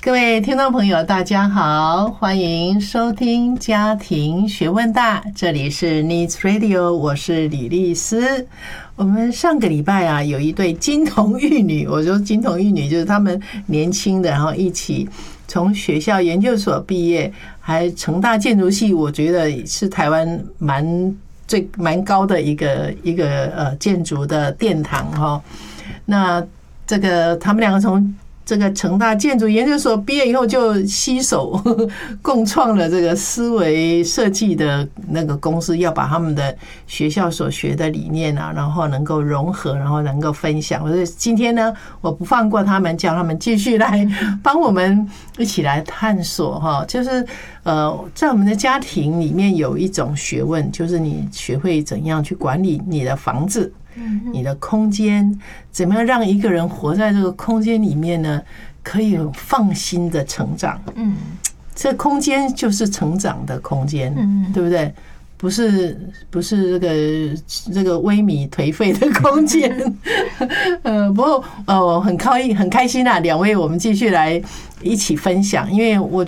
各位听众朋友大家好，欢迎收听家庭学问大，这里是 Needs Radio， 我是李丽丝。我们上个礼拜啊，有一对金童玉女，我说金童玉女就是他们年轻的，然后一起从学校研究所毕业，还成大建筑系，我觉得是台湾蛮高的一个建筑的殿堂哈。那这个他们两个从这个成大建筑研究所毕业以后，就携手共创了这个思维设计的那个公司，要把他们的学校所学的理念啊，然后能够融合，然后能够分享。所以今天呢，我不放过他们，叫他们继续来帮我们一起来探索哈。就是在我们的家庭里面有一种学问，就是你学会怎样去管理你的房子。你的空间怎么样让一个人活在这个空间里面呢？可以放心的成长。这空间就是成长的空间，对不对？不是这个萎靡颓废的空间。不过很开心啊，两位我们继续来一起分享，因为我